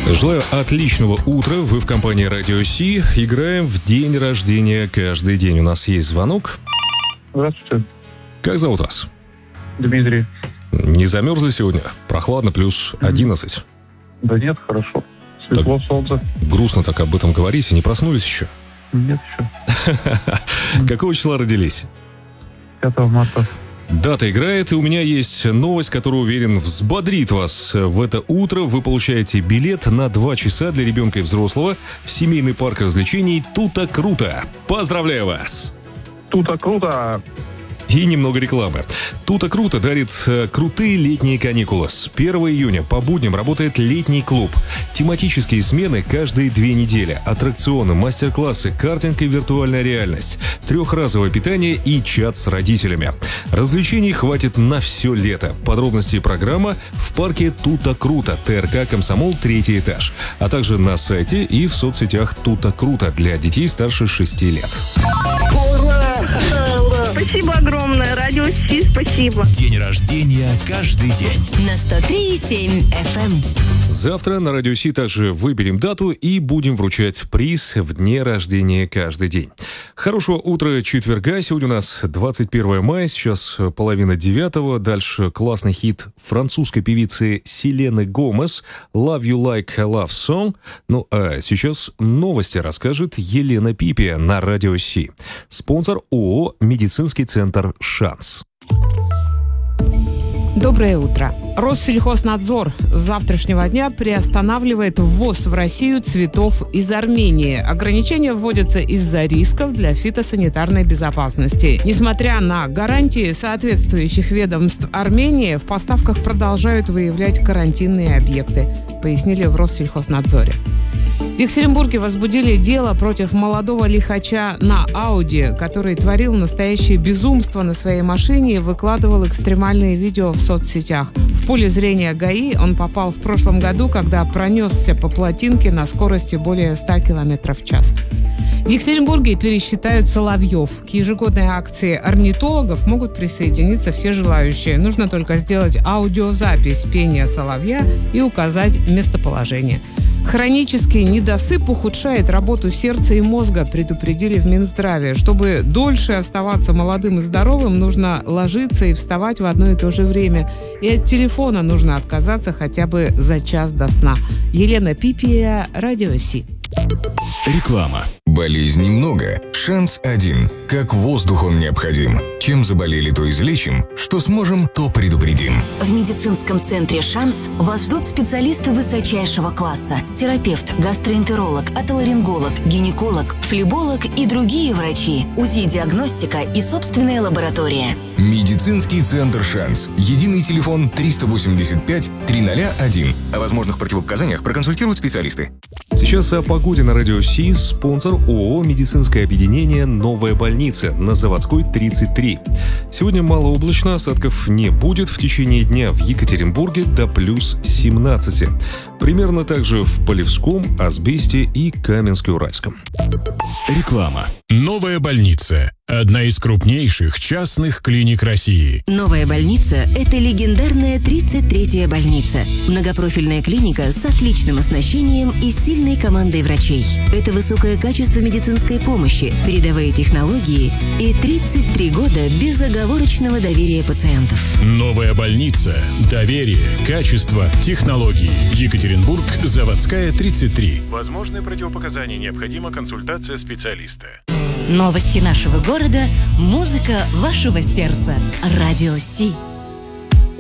Желаю отличного утра. Вы в компании Радио Си. Играем в день рождения каждый день. У нас есть звонок. Здравствуйте. Как зовут вас? Дмитрий. Не замерзли сегодня? Прохладно, плюс 11. Да нет, хорошо. Светло, солнце. Грустно так об этом говорите. Не проснулись еще? Нет еще. Какого числа родились? 5 марта. Дата играет, и у меня есть новость, которая, уверен, взбодрит вас. В это утро вы получаете билет на 2 часа для ребенка и взрослого в семейный парк развлечений «Тута Круто». Поздравляю вас! Тута Круто! И немного рекламы. «Тута Круто» дарит крутые летние каникулы. С 1 июня по будням работает летний клуб. Тематические смены каждые 2 недели. Аттракционы, мастер-классы, картинг и виртуальная реальность. 3-разовое питание и чат с родителями. Развлечений хватит на все лето. Подробности и программа в парке «Тута Круто», ТРК «Комсомол», 3-й этаж. А также на сайте и в соцсетях «Тута Круто» для детей старше 6 лет. Спасибо огромное. Радио Си, спасибо. День рождения каждый день. На 103,7 FM. Завтра на Радио Си также выберем дату и будем вручать приз в дне рождения каждый день. Хорошего утра четверга. Сегодня у нас 21 мая, сейчас 8:30. Дальше классный хит французской певицы Селены Гомес «Love You Like a Love Song». Ну а сейчас новости расскажет Елена Пипия на Радио Си. Спонсор ООО «Медицинский центр Шанс». Доброе утро. Россельхознадзор с завтрашнего дня приостанавливает ввоз в Россию цветов из Армении. Ограничения вводятся из-за рисков для фитосанитарной безопасности. Несмотря на гарантии соответствующих ведомств Армении, в поставках продолжают выявлять карантинные объекты, пояснили в Россельхознадзоре. В Екатеринбурге возбудили дело против молодого лихача на Ауди, который творил настоящее безумство на своей машине и выкладывал экстремальные видео в соцсетях. В поле зрения ГАИ он попал в прошлом году, когда пронесся по плотинке на скорости более 100 км в час. В Екатеринбурге пересчитают соловьев. К ежегодной акции орнитологов могут присоединиться все желающие. Нужно только сделать аудиозапись пения соловья и указать местоположение. Хронический недосып ухудшает работу сердца и мозга, предупредили в Минздраве. Чтобы дольше оставаться молодым и здоровым, нужно ложиться и вставать в одно и то же время. И от телефона нужно отказаться хотя бы за час до сна. Елена Пипия, Радио Си. Реклама. Болезней много, шанс один. Как воздух он необходим. Чем заболели, то излечим. Что сможем, то предупредим. В медицинском центре «Шанс» вас ждут специалисты высочайшего класса. Терапевт, гастроэнтеролог, отоларинголог, гинеколог, флеболог и другие врачи. УЗИ-диагностика и собственная лаборатория. Медицинский центр «Шанс». Единый телефон 385 301. О возможных противопоказаниях проконсультируют специалисты. Сейчас о погоде на Радио Си. Спонсор ООО «Медицинское объединение «Новая больница» на Заводской, 33. Сегодня малооблачно, осадков не будет. В течение дня в Екатеринбурге до плюс 17. Примерно так же в Полевском, Асбесте и Каменске-Уральском. Реклама. Новая больница. Одна из крупнейших частных клиник России. Новая больница – это легендарная 33-я больница. Многопрофильная клиника с отличным оснащением и сильной командой врачей. Это высокое качество медицинской помощи, передовые технологии и 33 года безоговорочного доверия пациентов. Новая больница. Доверие, качество, технологии. Екатеринбург, Заводская, 33. Возможны противопоказания, необходима консультация специалиста. Новости нашего города, музыка вашего сердца. Радио Си.